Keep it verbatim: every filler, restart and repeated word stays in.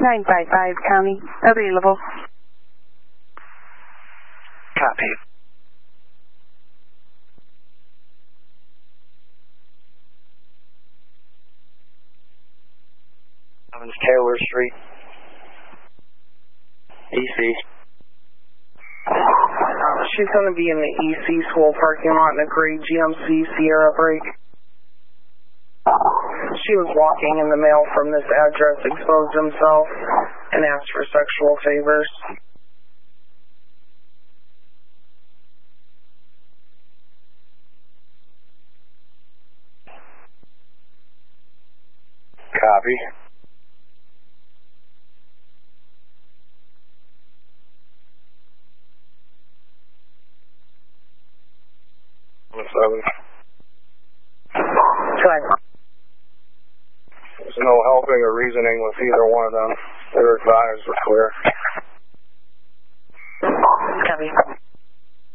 nine five five County, available. Copy. Taylor Street. E C. Uh, she's going to be in the E C school parking lot in a gray G M C Sierra break. She was walking and the male from this address exposed himself and asked for sexual favors. Copy. Seven. Good. There's no helping or reasoning with either one of them. Their advisors were clear.